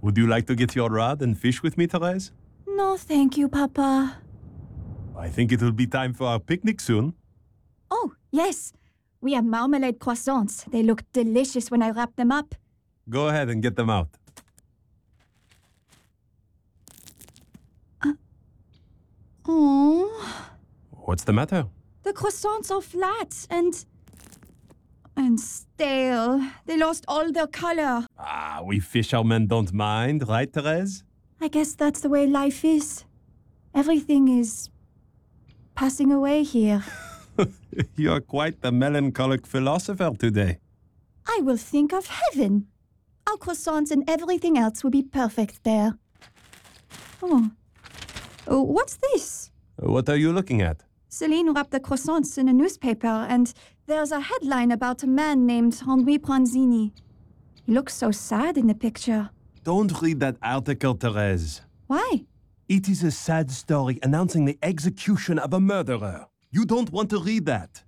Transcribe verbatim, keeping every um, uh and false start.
Would you like to get your rod and fish with me, Therese? No, thank you, Papa. I think it will be time for our picnic soon. Oh, yes. We have marmalade croissants. They look delicious when I wrap them up. Go ahead and get them out. Uh, oh. What's the matter? The croissants are flat and... and stale. They lost all their color. Ah, we fishermen don't mind, right, Therese? I guess that's the way life is. Everything is... passing away here. You're quite the melancholic philosopher today. I will think of heaven. Our croissants and everything else will be perfect there. Oh. Oh, what's this? What are you looking at? Celine wrapped the croissants in a newspaper, and there's a headline about a man named Henri Pranzini. He looks so sad in the picture. Don't read that article, Therese. Why? It is a sad story announcing the execution of a murderer. You don't want to read that.